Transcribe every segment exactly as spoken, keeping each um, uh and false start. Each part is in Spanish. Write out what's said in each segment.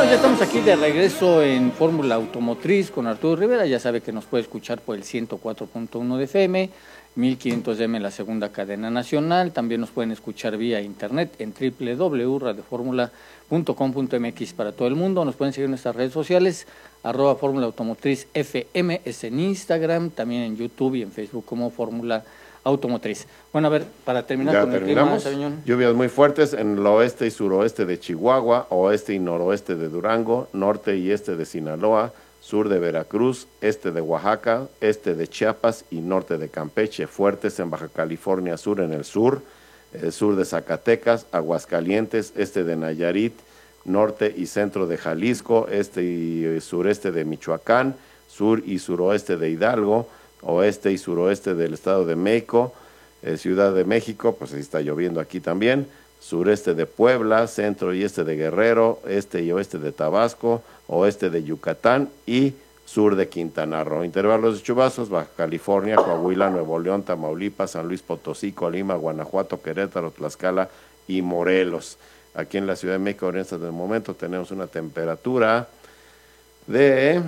ya estamos aquí de regreso en Fórmula Automotriz con Arturo Rivera. Ya sabe que nos puede escuchar por el ciento cuatro punto uno de F M, mil quinientos de A M en la segunda cadena nacional. También nos pueden escuchar vía internet en doble u doble u doble u punto radio fórmula punto com punto m x para todo el mundo. Nos pueden seguir en nuestras redes sociales, arroba Fórmula Automotriz F M, es en Instagram, también en YouTube y en Facebook como Fórmula Automotriz. Bueno, a ver, para terminar ya con terminamos. el clima, Sabiñón. Lluvias muy fuertes en el oeste y suroeste de Chihuahua, oeste y noroeste de Durango, norte y este de Sinaloa, sur de Veracruz, este de Oaxaca, este de Chiapas y norte de Campeche. Fuertes en Baja California Sur en el sur, el sur de Zacatecas, Aguascalientes, este de Nayarit, norte y centro de Jalisco, este y sureste de Michoacán, sur y suroeste de Hidalgo, oeste y suroeste del Estado de México, eh, Ciudad de México, pues ahí está lloviendo aquí también, sureste de Puebla, centro y este de Guerrero, este y oeste de Tabasco, oeste de Yucatán y sur de Quintana Roo. Intervalos de chubascos, Baja California, Coahuila, Nuevo León, Tamaulipas, San Luis Potosí, Colima, Guanajuato, Querétaro, Tlaxcala y Morelos. Aquí en la Ciudad de México, en este momento, tenemos una temperatura de...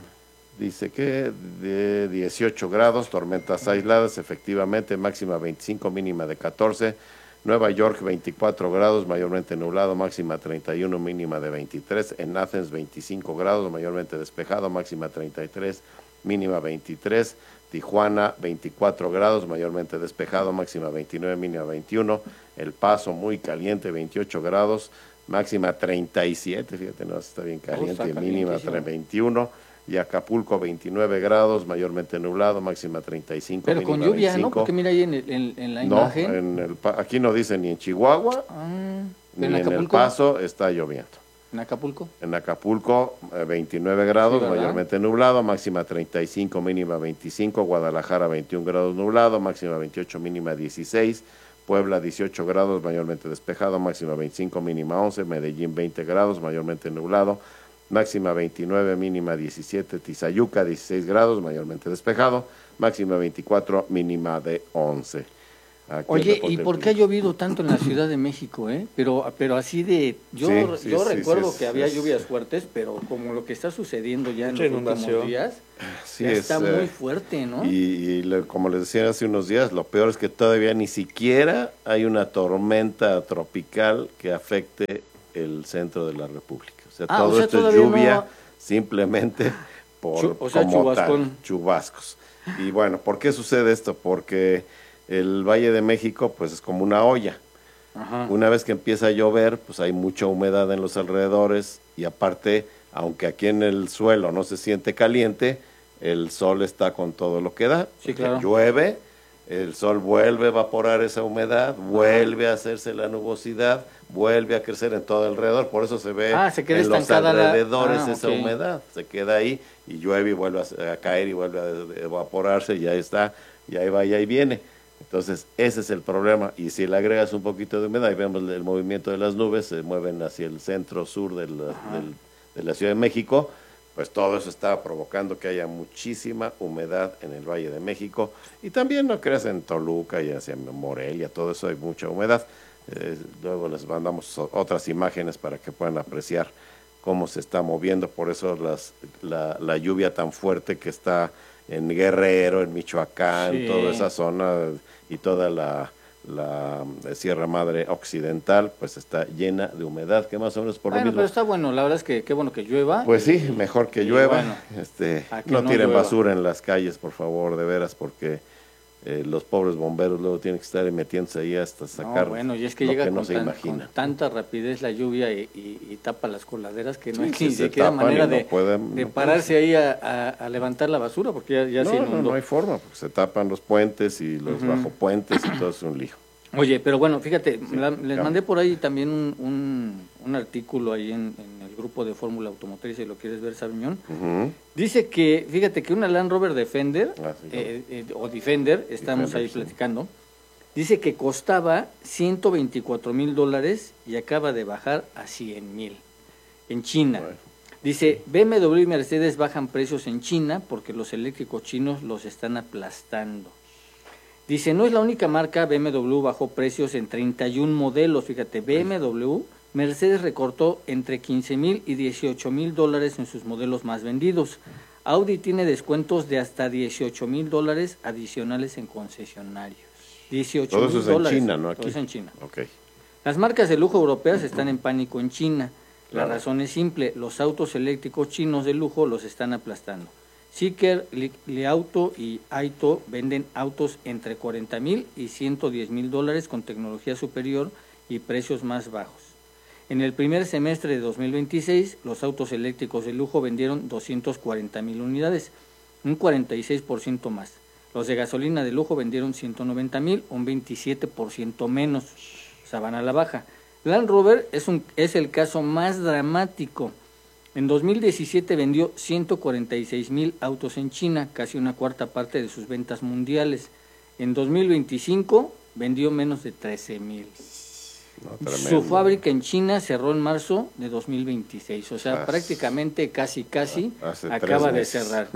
Dice que de dieciocho grados, tormentas aisladas, efectivamente, máxima veinticinco, mínima de catorce. Nueva York, veinticuatro grados, mayormente nublado, máxima treinta y uno, mínima de veintitrés. En Athens, veinticinco grados, mayormente despejado, máxima treinta y tres, mínima veintitrés. Tijuana, veinticuatro grados, mayormente despejado, máxima veintinueve, mínima veintiuno. El Paso, muy caliente, veintiocho grados, máxima treinta y siete, fíjate, no, está bien caliente, oh, está mínima veintiuno. Y Acapulco, veintinueve grados, mayormente nublado, máxima treinta y cinco. Pero con lluvia, veinticinco. ¿No? Porque mira ahí en, el, en, en la no, imagen. En el, aquí no dice ni en Chihuahua, ah, ni en, en El Paso está lloviendo. ¿En Acapulco? En Acapulco, eh, veintinueve grados, sí, mayormente nublado, máxima treinta y cinco, mínima veinticinco. Guadalajara, veintiún grados nublado, máxima veintiocho, mínima dieciséis. Puebla, dieciocho grados, mayormente despejado, máxima veinticinco, mínima once. Medellín, veinte grados, mayormente nublado, máxima veintinueve, mínima diecisiete. Tizayuca, dieciséis grados, mayormente despejado, máxima veinticuatro, mínima de once. Aquí Oye, ¿y por qué ha llovido tanto en la Ciudad de México, eh? Pero, pero así de... Yo, sí, sí, yo sí, recuerdo sí, que sí, había sí. lluvias fuertes, pero como lo que está sucediendo ya en los últimos días, sí, ya es, está eh, muy fuerte, ¿no? Y, y le, como les decía hace unos días, lo peor es que todavía ni siquiera hay una tormenta tropical que afecte el centro de la República. O sea, ah, todo o sea, esto es lluvia no... simplemente por Chu o sea, como tal, chubascos. Y bueno, ¿por qué sucede esto? Porque el Valle de México pues es como una olla. Ajá. Una vez que empieza a llover, pues hay mucha humedad en los alrededores y aparte, aunque aquí en el suelo no se siente caliente, el sol está con todo lo que da. Sí, claro. Llueve, el sol vuelve a evaporar esa humedad, vuelve a hacerse la nubosidad, vuelve a crecer en todo alrededor, por eso se ve ah, se en los alrededores la... ah, esa okay. humedad, se queda ahí y llueve y vuelve a, a caer y vuelve a evaporarse y ya está, y ahí va y ahí viene. Entonces ese es el problema, y si le agregas un poquito de humedad y vemos el movimiento de las nubes, se mueven hacia el centro sur de la, del, de la Ciudad de México, pues todo eso está provocando que haya muchísima humedad en el Valle de México, y también no creas en Toluca y hacia Morelia, todo eso hay mucha humedad. Eh, luego les mandamos otras imágenes para que puedan apreciar cómo se está moviendo, por eso las, la, la lluvia tan fuerte que está en Guerrero, en Michoacán, sí. Toda esa zona y toda la, la Sierra Madre Occidental, pues está llena de humedad, que más o menos por bueno, lo mismo. Pero está bueno, la verdad es que qué bueno que llueva. Pues y, sí, mejor que llueva. Bueno, este, no, no tiren llueva. basura en las calles, por favor, de veras, porque eh, los pobres bomberos luego tienen que estar metiéndose ahí hasta sacar no, bueno, y es que lo llega que no con, se tan, imagina. Con tanta rapidez la lluvia y, y, y tapa las coladeras que no sí, hay sí, ni siquiera manera no de, pueden, de no pararse ahí a, a, a levantar la basura porque ya, ya no, se inundó. No, no hay forma, porque se tapan los puentes y los uh-huh. bajopuentes y todo es un lío. Oye, pero bueno, fíjate, sí, la, les mandé por ahí también un, un, un artículo ahí en, en el grupo de Fórmula Automotriz, si lo quieres ver, Sabiñón. Uh-huh. Dice que, fíjate que una Land Rover Defender, ah, sí, eh, eh, o Defender, estamos Defender, ahí sí. platicando, dice que costaba ciento veinticuatro mil dólares y acaba de bajar a cien mil en China. Bueno. Dice, B M W y Mercedes bajan precios en China porque los eléctricos chinos los están aplastando. Dice, no es la única marca, B M W bajó precios en treinta y un modelos, fíjate, B M W, Mercedes recortó entre quince mil y dieciocho mil dólares en sus modelos más vendidos. Audi tiene descuentos de hasta dieciocho mil dólares adicionales en concesionarios. dieciocho mil dólares. Todo eso es en China, ¿no? Aquí. Todo eso en China. Okay. Las marcas de lujo europeas están en pánico en China. La claro. razón es simple, los autos eléctricos chinos de lujo los están aplastando. Zeekr, Li, Li Auto y Aito venden autos entre cuarenta mil y ciento diez mil dólares con tecnología superior y precios más bajos. En el primer semestre de dos mil veintiséis, los autos eléctricos de lujo vendieron doscientas cuarenta mil unidades, un cuarenta y seis por ciento más. Los de gasolina de lujo vendieron ciento noventa mil, un veintisiete por ciento menos. O sea, van a la baja. Land Rover es, un, es el caso más dramático. En dos mil diecisiete vendió ciento cuarenta y seis mil autos en China, casi una cuarta parte de sus ventas mundiales. En dos mil veinticinco vendió menos de trece mil. No, su fábrica en China cerró en marzo de dos mil veintiséis, o sea, Hace, prácticamente casi casi acaba de cerrar.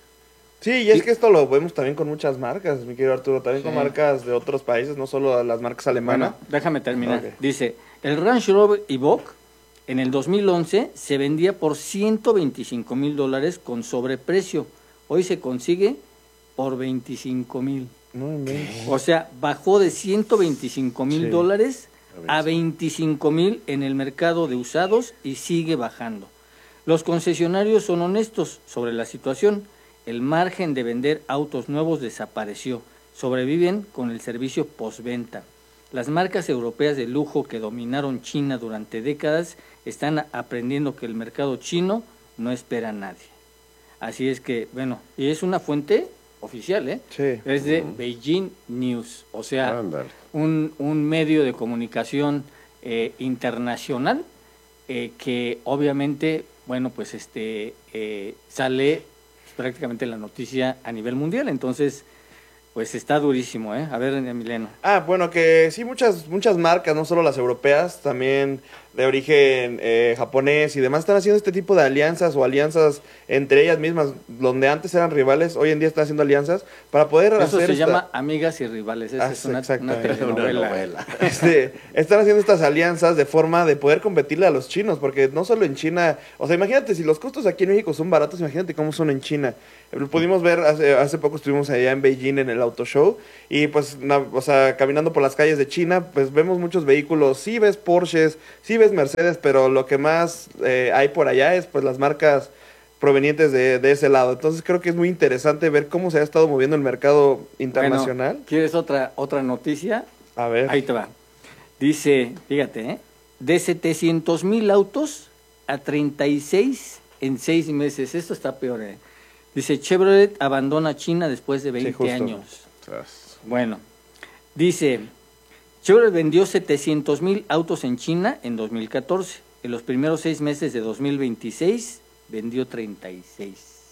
Sí, y es que esto lo vemos también con muchas marcas, mi querido Arturo, también sí. con marcas de otros países, no solo las marcas alemanas. Bueno, déjame terminar. Okay. Dice, el Range Rover Evoque en el dos mil once se vendía por ciento veinticinco mil dólares con sobreprecio. Hoy se consigue por veinticinco mil. No, o sea, bajó de ciento veinticinco mil sí. dólares a veinticinco mil en el mercado de usados y sigue bajando. Los concesionarios son honestos sobre la situación. El margen de vender autos nuevos desapareció. Sobreviven con el servicio postventa. Las marcas europeas de lujo que dominaron China durante décadas están aprendiendo que el mercado chino no espera a nadie. Así es que, bueno, y es una fuente oficial, ¿eh? Sí. Es de uh-huh. Beijing News, o sea, un, un medio de comunicación eh, internacional eh, que obviamente, bueno, pues este eh, sale prácticamente la noticia a nivel mundial, entonces pues está durísimo, ¿eh? A ver, Emiliano. Ah, bueno, que sí, muchas muchas marcas, no solo las europeas, también de origen eh, japonés y demás, están haciendo este tipo de alianzas o alianzas entre ellas mismas, donde antes eran rivales, hoy en día están haciendo alianzas para poder Eso hacer... Eso se esta... llama Amigas y Rivales, esa ah, es una, una telenovela. Una novela. Este, están haciendo estas alianzas de forma de poder competirle a los chinos, porque no solo en China, o sea, imagínate, si los costos aquí en México son baratos, imagínate cómo son en China. Pudimos ver, hace, hace poco estuvimos allá en Beijing en el Auto Show, y pues, na, o sea, caminando por las calles de China, pues vemos muchos vehículos, sí ves Porsches, sí ves Mercedes, pero lo que más eh, hay por allá es pues las marcas provenientes de, de ese lado. Entonces creo que es muy interesante ver cómo se ha estado moviendo el mercado internacional. Bueno, ¿quieres otra, otra noticia? A ver. Ahí te va. Dice, fíjate, ¿eh? de setecientos mil autos a treinta y seis en seis meses. Esto está peor, ¿eh? Dice, Chevrolet abandona China después de veinte sí, años. Bueno, dice, Chevrolet vendió setecientos mil autos en China en dos mil catorce. En los primeros seis meses de dos mil veintiséis vendió treinta y seis.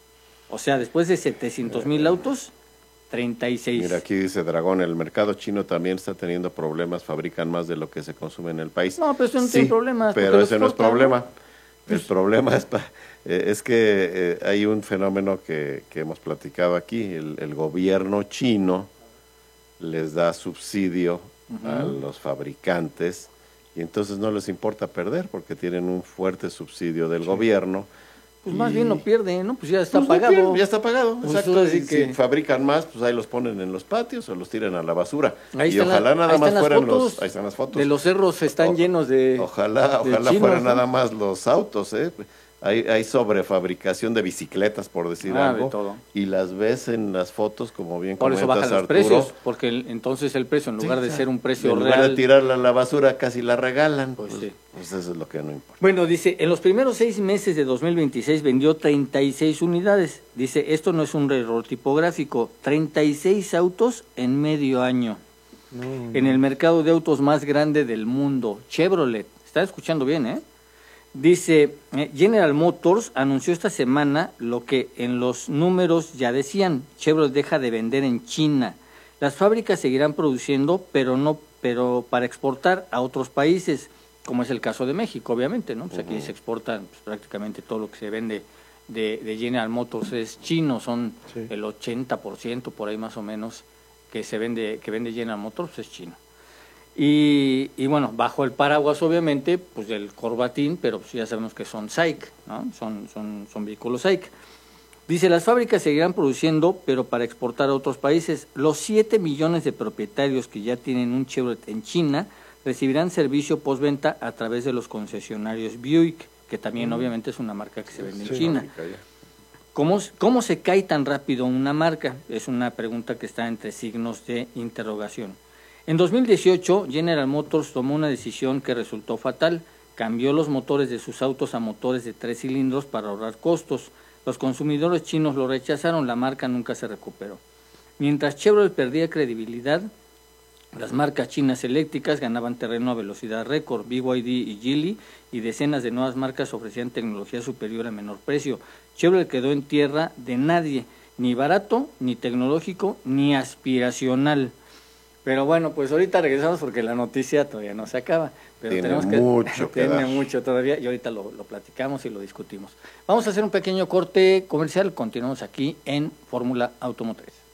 O sea, después de setecientos mil autos, treinta y seis. Mira, aquí dice Dragón, el mercado chino también está teniendo problemas, fabrican más de lo que se consume en el país. No, pero eso no sí, tiene problemas. Pero ese no es problema. El problema es, pa, eh, es que eh, hay un fenómeno que, que hemos platicado aquí, el, el gobierno chino les da subsidio uh-huh. a los fabricantes y entonces no les importa perder porque tienen un fuerte subsidio del sí. gobierno. Pues y... más bien no pierden, ¿no? Pues ya está pues pagado. No pierden, ya está pagado, pues exacto. Así y que... si fabrican más, pues ahí los ponen en los patios o los tiran a la basura. Ahí y ojalá la, nada más fueran fotos, los... Ahí están las fotos. De los cerros están o, llenos de Ojalá, de ojalá chinos, fueran ¿no? nada más los autos, ¿eh? Hay, hay sobrefabricación de bicicletas, por decir ah, algo, de todo. Y las ves en las fotos, como bien por comentas, eso bajan los Arturo. Precios, porque el, entonces el precio, en lugar sí, de ser un precio en real... En lugar de tirarla a la basura, casi la regalan. Pues, pues, sí. pues eso es lo que no importa. Bueno, dice, en los primeros seis meses de dos mil veintiséis vendió treinta y seis unidades. Dice, esto no es un error tipográfico, treinta y seis autos en medio año. No, no. En el mercado de autos más grande del mundo, Chevrolet. Está escuchando bien, ¿eh? Dice, General Motors anunció esta semana lo que en los números ya decían, Chevrolet deja de vender en China. Las fábricas seguirán produciendo, pero no, pero para exportar a otros países, como es el caso de México, obviamente, ¿no? Pues uh-huh. aquí se exporta pues, prácticamente todo lo que se vende de, de General Motors es chino, son sí. el ochenta por ciento por ahí más o menos que se vende, que vende General Motors es chino. Y, y bueno, bajo el paraguas obviamente, pues del Corbatín, pero pues ya sabemos que son S A I C, ¿no? Son, son, son vehículos S A I C. Dice, las fábricas seguirán produciendo, pero para exportar a otros países. Los siete millones de propietarios que ya tienen un Chevrolet en China recibirán servicio postventa a través de los concesionarios Buick, que también mm. obviamente es una marca que se vende sí, en China. ¿Cómo, ¿Cómo se cae tan rápido una marca? Es una pregunta que está entre signos de interrogación. En dos mil dieciocho, General Motors tomó una decisión que resultó fatal. Cambió los motores de sus autos a motores de tres cilindros para ahorrar costos. Los consumidores chinos lo rechazaron, la marca nunca se recuperó. Mientras Chevrolet perdía credibilidad, las marcas chinas eléctricas ganaban terreno a velocidad récord. B Y D y Geely y decenas de nuevas marcas ofrecían tecnología superior a menor precio. Chevrolet quedó en tierra de nadie, ni barato, ni tecnológico, ni aspiracional. Pero bueno, pues ahorita regresamos porque la noticia todavía no se acaba. Pero tiene tenemos que, mucho que tiene dar. mucho todavía y ahorita lo, lo platicamos y lo discutimos. Vamos a hacer un pequeño corte comercial. Continuamos aquí en Fórmula Automotriz.